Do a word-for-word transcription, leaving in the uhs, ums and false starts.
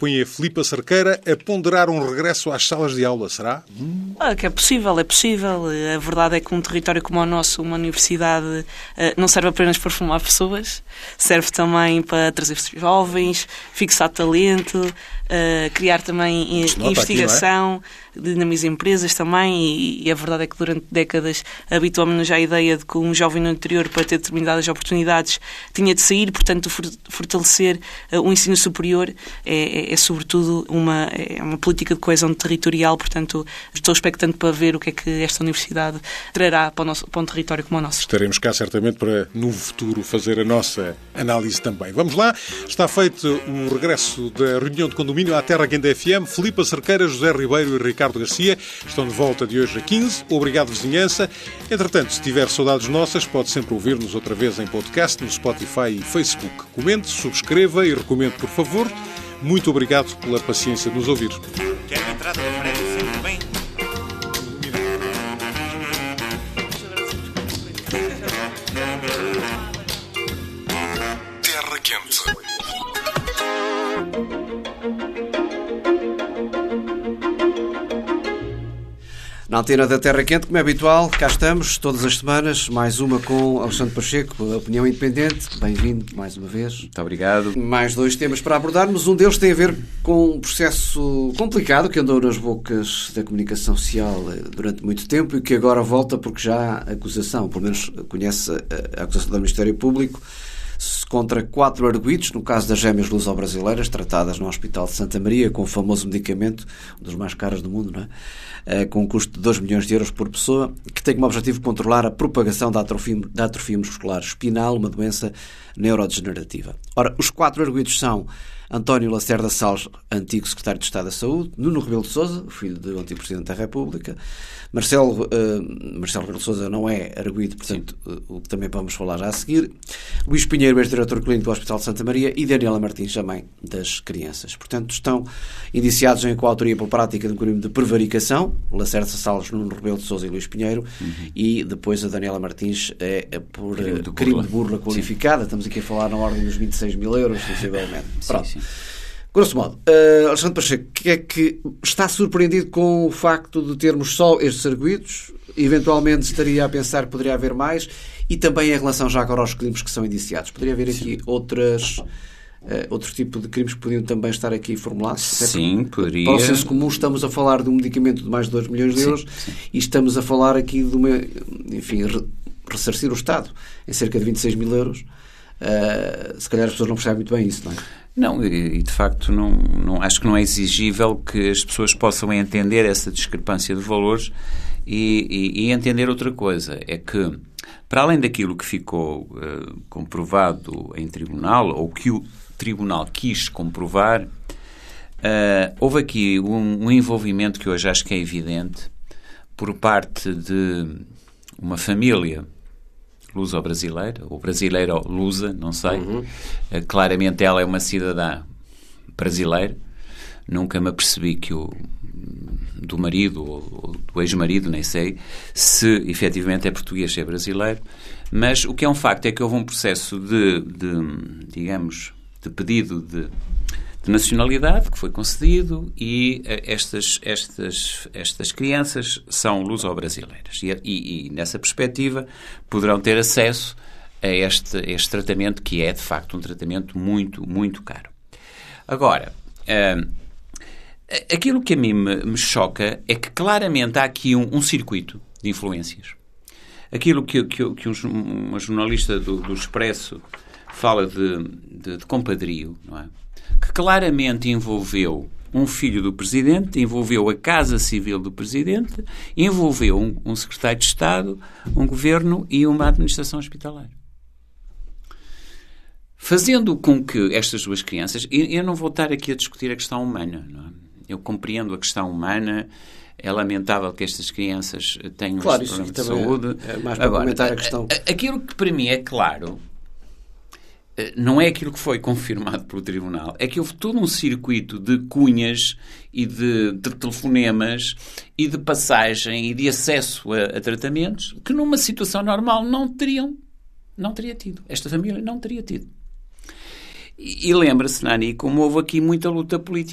põe a Filipa Cerqueira a ponderar um regresso às salas de aula, será? Hum. Ah, que é possível, é possível. A verdade é que um território como o nosso, uma universidade, não serve apenas para formar pessoas, serve também para trazer jovens, fixar talento, criar também investigação, aqui, é? dinamizar empresas também, e a verdade é que durante décadas habituámos-nos à ideia de que um jovem no interior, para ter determinadas oportunidades, tinha de sair, portanto fortalecer o ensino superior é, é, é sobretudo uma, é uma política de coesão territorial, portanto estou expectante para ver o que é que esta universidade trará para, o nosso, para um território como o nosso. Estaremos cá certamente para no futuro fazer a nossa análise também. Vamos lá, está feito o regresso da reunião de condomínio à Terra Quente F M. Filipa Cerqueira, José Ribeiro e Ricardo Garcia estão de volta de hoje a quinze. Obrigado, vizinhança. Entretanto, se tiver saudades nossas, pode sempre ouvir-nos outra vez em podcast, no Spotify e Facebook. Comente, subscreva e recomende, por favor. Muito obrigado pela paciência de nos ouvir. Quero entrada de frente, sempre bem. Terra Quente. Na antena da Terra Quente, como é habitual, cá estamos, todas as semanas, mais uma com Alexandre Pacheco, a Opinião Independente. Bem-vindo, mais uma vez. Muito obrigado. Mais dois temas para abordarmos. Um deles tem a ver com um processo complicado que andou nas bocas da comunicação social durante muito tempo e que agora volta porque já há acusação, pelo menos conhece a acusação do Ministério Público, contra quatro arguidos, no caso das gêmeas luso-brasileiras, tratadas no Hospital de Santa Maria, com o famoso medicamento, um dos mais caros do mundo, não é? Com um custo de dois milhões de euros por pessoa, que tem como objetivo controlar a propagação da atrofia, da atrofia muscular espinal, uma doença neurodegenerativa. Ora, os quatro arguidos são António Lacerda Salles, antigo secretário de Estado da Saúde, Nuno Rebelo de Sousa, filho do antigo Presidente da República, Marcelo, uh, Marcelo Rebelo de Sousa não é arguido, portanto, uh, o que também vamos falar já a seguir, Luís Pinheiro, ex-diretor clínico do Hospital de Santa Maria, e Daniela Martins, também das crianças. Portanto, estão indiciados em coautoria pela prática de um crime de prevaricação, Lacerda Salles, Nuno Rebelo de Sousa e Luís Pinheiro, uhum. e depois a Daniela Martins é, é por crime de, crime burla. de burla qualificada. Sim. Estamos aqui a falar na ordem dos vinte e seis mil euros, sensivelmente. Pronto. Sim, sim. Grosso modo, uh, Alexandre Pacheco, que é que está surpreendido com o facto de termos só estes arguidos? Eventualmente estaria a pensar que poderia haver mais, e também em relação já agora aos crimes que são indiciados. Poderia haver aqui outras, uh, outro tipo de crimes que podiam também estar aqui formulados? Sim, poderia. Para o senso comum, estamos a falar de um medicamento de mais de dois milhões de euros, sim, sim. e estamos a falar aqui de uma, enfim, re, ressarcir o Estado em cerca de vinte e seis mil euros. Uh, se calhar as pessoas não percebem muito bem isso, não é? Não, e de facto não, não, acho que não é exigível que as pessoas possam entender essa discrepância de valores e, e, e entender outra coisa, é que para além daquilo que ficou uh, comprovado em tribunal, ou que o tribunal quis comprovar, uh, houve aqui um, um envolvimento que hoje acho que é evidente por parte de uma família luso-brasileira, ou brasileiro-lusa, não sei. Uhum. Claramente ela é uma cidadã brasileira. Nunca me apercebi que o do marido, ou do ex-marido, nem sei, se efetivamente é português ou é brasileiro. Mas o que é um facto é que houve um processo de, de digamos, de pedido de, de nacionalidade que foi concedido e estas, estas, estas crianças são luso-brasileiras. E, e, e, nessa perspectiva, poderão ter acesso a este, a este tratamento, que é, de facto, um tratamento muito, muito caro. Agora, uh, aquilo que a mim me, me choca é que, claramente, há aqui um, um circuito de influências. Aquilo que, que, que um, uma jornalista do, do Expresso fala de, de, de compadrio, não é? Que claramente envolveu um filho do Presidente, envolveu a Casa Civil do Presidente, envolveu um, um secretário de Estado, um governo e uma administração hospitalar. Fazendo com que estas duas crianças... Eu, eu não vou estar aqui a discutir a questão humana, não é? Eu compreendo a questão humana, é lamentável que estas crianças tenham claro, este problema de também saúde. É, é mais para Agora, comentar a questão. Aquilo que para mim é claro... não é aquilo que foi confirmado pelo Tribunal, é que houve todo um circuito de cunhas e de, de telefonemas e de passagem e de acesso a, a tratamentos que numa situação normal não teriam, não teria tido. Esta família não teria tido. E, e lembra-se, Nani, como houve aqui muita luta política